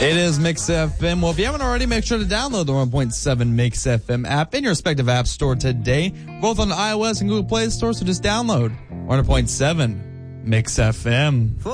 It is Mix FM. Well, if you haven't already, make sure to download the 1.7 Mix FM app in your respective app store today, both on the iOS and Google Play Store, so just download 1.7 Mix FM.